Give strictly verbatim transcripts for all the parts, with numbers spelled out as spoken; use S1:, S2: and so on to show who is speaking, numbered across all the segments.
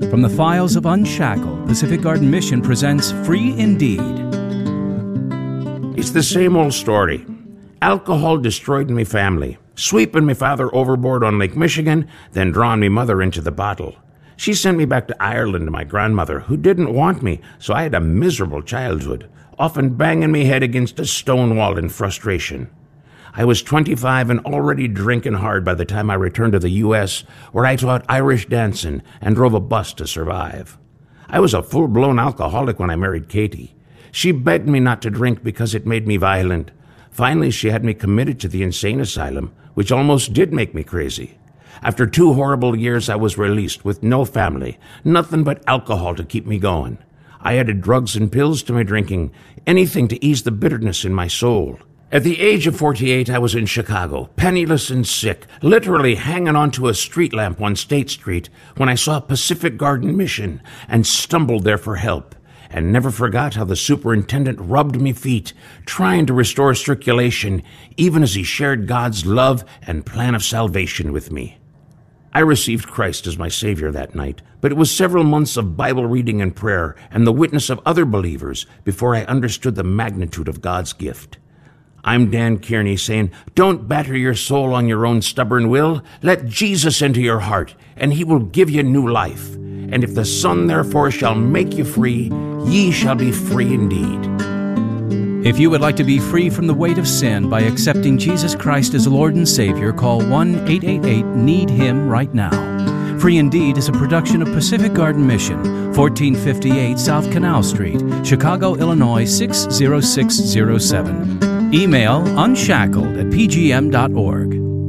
S1: From the files of Unshackled, Pacific Garden Mission presents Free Indeed.
S2: It's the same old story. Alcohol destroyed me family, sweeping me father overboard on Lake Michigan, then drawing me mother into the bottle. She sent me back to Ireland to my grandmother, who didn't want me, so I had a miserable childhood, often banging me head against a stone wall in frustration. I was twenty-five and already drinking hard by the time I returned to the U S, where I taught Irish dancing and drove a bus to survive. I was a full-blown alcoholic when I married Katie. She begged me not to drink because it made me violent. Finally, she had me committed to the insane asylum, which almost did make me crazy. After two horrible years, I was released with no family, nothing but alcohol to keep me going. I added drugs and pills to my drinking, anything to ease the bitterness in my soul. At the age of forty-eight, I was in Chicago, penniless and sick, literally hanging onto a street lamp on State Street when I saw Pacific Garden Mission and stumbled there for help, and never forgot how the superintendent rubbed me feet, trying to restore circulation, even as he shared God's love and plan of salvation with me. I received Christ as my Savior that night, but it was several months of Bible reading and prayer and the witness of other believers before I understood the magnitude of God's gift. I'm Dan Kearney saying, don't batter your soul on your own stubborn will. Let Jesus into your heart, and he will give you new life. And if the Son therefore shall make you free, ye shall be free indeed.
S1: If you would like to be free from the weight of sin by accepting Jesus Christ as Lord and Savior, call one eight eight eight need him right now. Free Indeed is a production of Pacific Garden Mission, fourteen fifty-eight South Canal Street, Chicago, Illinois six zero six zero seven. Email unshackled at p g m dot org.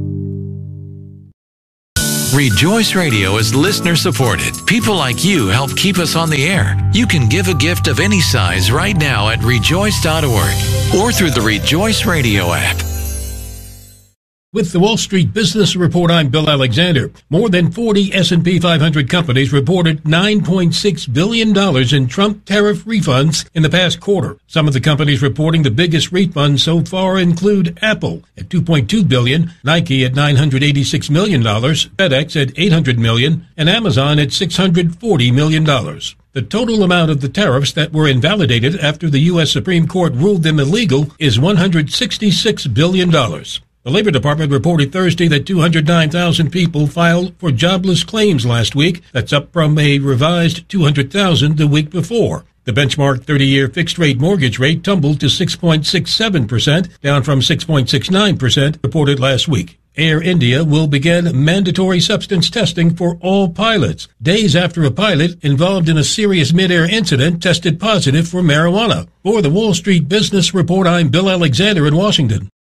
S3: Rejoice Radio is listener supported. People like you help keep us on the air. You can give a gift of any size right now at rejoice dot org or through the Rejoice Radio app.
S4: With the Wall Street Business Report, I'm Bill Alexander. More than forty S and P five hundred companies reported nine point six billion dollars in Trump tariff refunds in the past quarter. Some of the companies reporting the biggest refunds so far include Apple at two point two billion dollars, Nike at nine hundred eighty-six million dollars, FedEx at eight hundred million dollars, and Amazon at six hundred forty million dollars. The total amount of the tariffs that were invalidated after the U S Supreme Court ruled them illegal is one hundred sixty-six billion dollars. The Labor Department reported Thursday that two hundred nine thousand people filed for jobless claims last week. That's up from a revised two hundred thousand the week before. The benchmark thirty-year fixed-rate mortgage rate tumbled to six point six seven percent, down from six point six nine percent reported last week. Air India will begin mandatory substance testing for all pilots, days after a pilot involved in a serious mid-air incident tested positive for marijuana. For the Wall Street Business Report, I'm Bill Alexander in Washington.